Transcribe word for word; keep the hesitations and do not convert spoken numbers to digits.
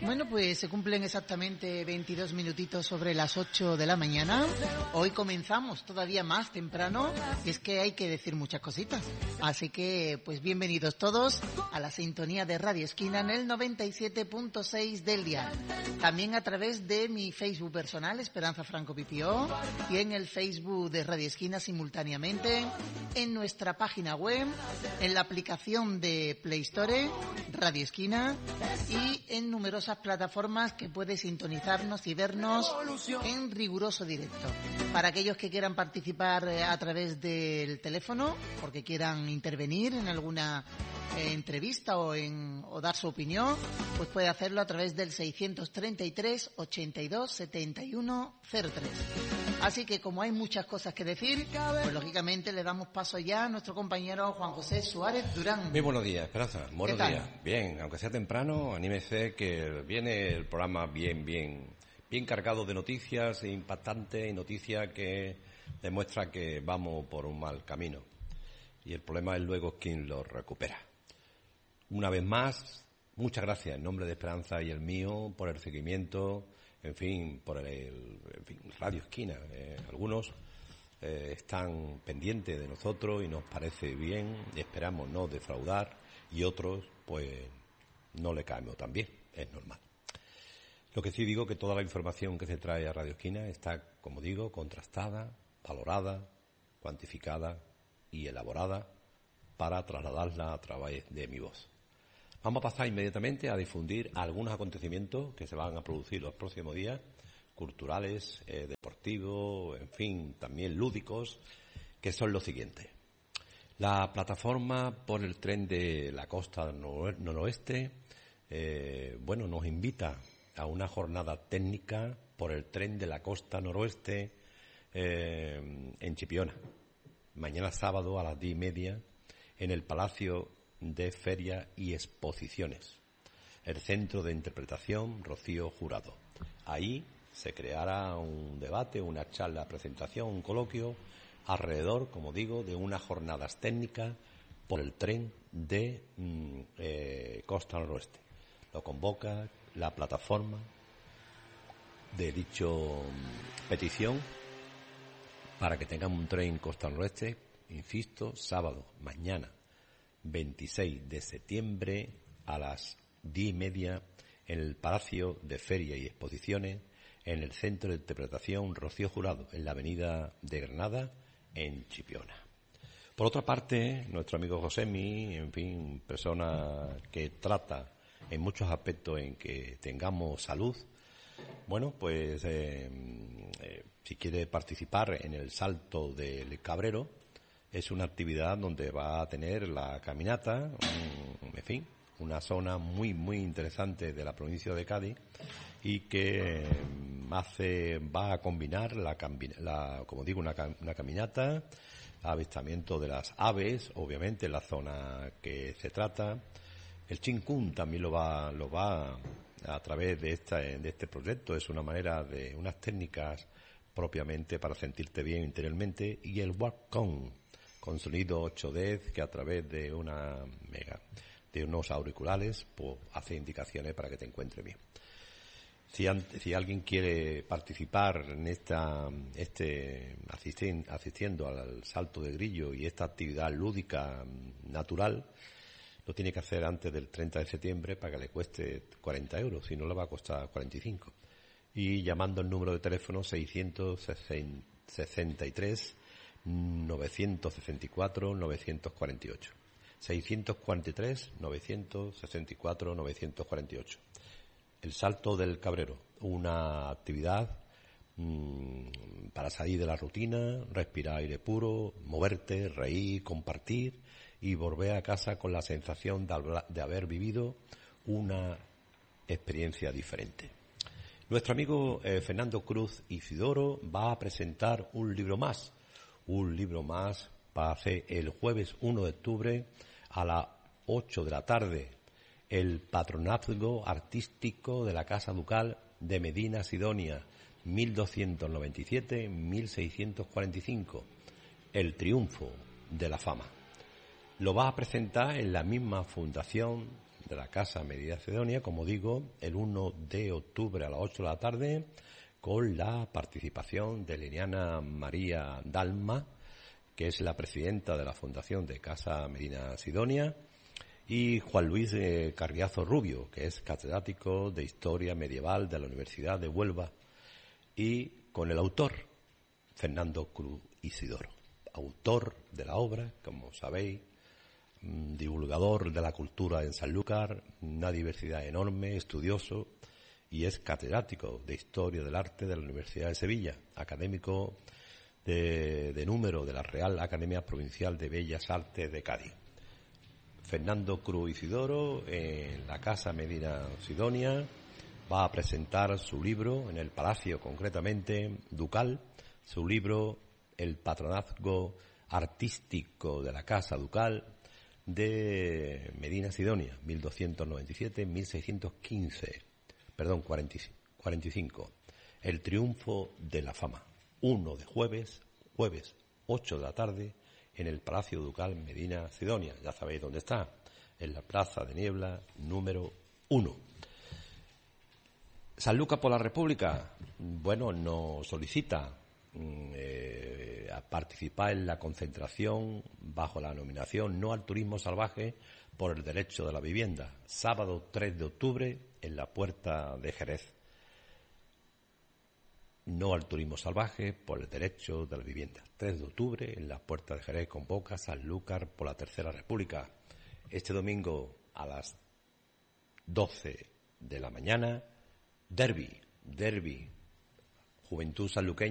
Bueno, pues se cumplen exactamente veintidós minutitos sobre las ocho de la mañana. Hoy comenzamos todavía más temprano y es que hay que decir muchas cositas. Así que, pues bienvenidos todos a la sintonía de Radio Esquina en el noventa y siete punto seis del dial. También a través de mi Facebook personal, Esperanza Franco Pipió, y en el Facebook de Radio Esquina simultáneamente, en nuestra página web, en la aplicación de Play Store, Radio Esquina, y en numerosas plataformas que puede sintonizarnos y vernos en riguroso directo. Para aquellos que quieran participar a través del teléfono, porque quieran intervenir en alguna eh, entrevista o, en, o dar su opinión, pues puede hacerlo a través del seiscientos treinta y tres, ochenta y dos, setenta y uno, cero tres. Así que como hay muchas cosas que decir, pues lógicamente le damos paso ya a nuestro compañero Juan José Suárez Durán. Muy buenos días, Esperanza. Buenos días. Bien, aunque sea temprano, anímese que viene el programa bien, bien, bien cargado de noticias impactantes y noticias que demuestra que vamos por un mal camino. Y el problema es luego quién lo recupera. Una vez más, muchas gracias en nombre de Esperanza y el mío por el seguimiento. En fin, por el, en fin, Radio Esquina. Eh, algunos eh, están pendientes de nosotros y nos parece bien, esperamos no defraudar, y otros, pues, no le caemos tan bien, es normal. Lo que sí digo que toda la información que se trae a Radio Esquina está, como digo, contrastada, valorada, cuantificada y elaborada para trasladarla a través de mi voz. Vamos a pasar inmediatamente a difundir algunos acontecimientos que se van a producir los próximos días, culturales, eh, deportivos, en fin, también lúdicos, que son los siguientes. La plataforma por el tren de la costa noroeste, eh, bueno, nos invita a una jornada técnica por el tren de la costa noroeste eh, en Chipiona. Mañana sábado a las diez y media en el Palacio de Ferias y Exposiciones, el Centro de Interpretación Rocío Jurado. Ahí se creará un debate, una charla, presentación, un coloquio alrededor, como digo, de unas jornadas técnicas por el tren de mm, eh, Costa Noroeste. Lo convoca la plataforma de dicho mm, petición para que tengamos un tren Costa Noroeste, insisto, sábado, mañana, veintiséis de septiembre a las diez y media en el Palacio de Ferias y Exposiciones, en el Centro de Interpretación Rocío Jurado, en la avenida de Granada, en Chipiona. Por otra parte, nuestro amigo Josemi, en fin, persona que trata en muchos aspectos en que tengamos salud, bueno, pues eh, eh, si quiere participar en el Salto del Cabrero, es una actividad donde va a tener la caminata, un, en fin, una zona muy, muy interesante de la provincia de Cádiz y que hace, va a combinar la, la como digo, una, una caminata, avistamiento de las aves, obviamente, en la zona que se trata. El Chincún también lo va, lo va a través de esta, de este proyecto. Es una manera de, unas técnicas propiamente para sentirte bien interiormente, y el Walk-On, con sonido ocho D, que a través de una mega, de unos auriculares, pues hace indicaciones para que te encuentres bien. Si, si alguien quiere participar en esta, este, asisten, asistiendo al salto de grillo y esta actividad lúdica natural, lo tiene que hacer antes del treinta de septiembre para que le cueste cuarenta euros, si no le va a costar cuarenta y cinco. Y llamando el número de teléfono seiscientos sesenta y tres, novecientos sesenta y cuatro, novecientos cuarenta y ocho. seiscientos cuarenta y tres, novecientos sesenta y cuatro, novecientos cuarenta y ocho. El Salto del Cabrero, una actividad mmm, para salir de la rutina, respirar aire puro, moverte, reír, compartir y volver a casa con la sensación de, de haber vivido una experiencia diferente. Nuestro amigo eh, Fernando Cruz Isidoro va a presentar un libro más, un libro más para hacer el jueves uno de octubre a las ocho de la tarde, el Patronazgo Artístico de la Casa Ducal de Medina Sidonia, mil doscientos noventa y siete a mil seiscientos cuarenta y cinco, el triunfo de la fama. Lo va a presentar en la misma fundación de la Casa Medina Sidonia, como digo, el uno de octubre a las ocho de la tarde, con la participación de Liliana María Dalma, que es la presidenta de la Fundación de Casa Medina Sidonia, y Juan Luis eh, Carriazo Rubio, que es catedrático de Historia Medieval de la Universidad de Huelva, y con el autor, Fernando Cruz Isidoro, autor de la obra, como sabéis, divulgador de la cultura en Sanlúcar, una diversidad enorme, estudioso, y es catedrático de Historia del Arte de la Universidad de Sevilla, académico de, de número de la Real Academia Provincial de Bellas Artes de Cádiz. Fernando Cruz Isidoro, en la Casa Medina Sidonia, va a presentar su libro en el Palacio, concretamente Ducal, su libro El patronazgo artístico de la Casa Ducal de Medina Sidonia, mil doscientos noventa y siete a mil seiscientos quince, perdón, cuarenta y cinco. El triunfo de la fama, uno de jueves, jueves ocho de la tarde, en el Palacio Ducal Medina Sidonia. Ya sabéis dónde está, en la Plaza de Niebla número uno. Sanlúcar por la República, bueno, nos solicita eh, a participar en la concentración bajo la denominación No al Turismo Salvaje por el Derecho de la Vivienda, sábado tres de octubre en la Puerta de Jerez. No al turismo salvaje por el derecho de la vivienda. tres de octubre en la Puerta de Jerez convoca Sanlúcar por la Tercera República. Este domingo a las doce de la mañana, derbi, derbi, Juventud Sanluqueña.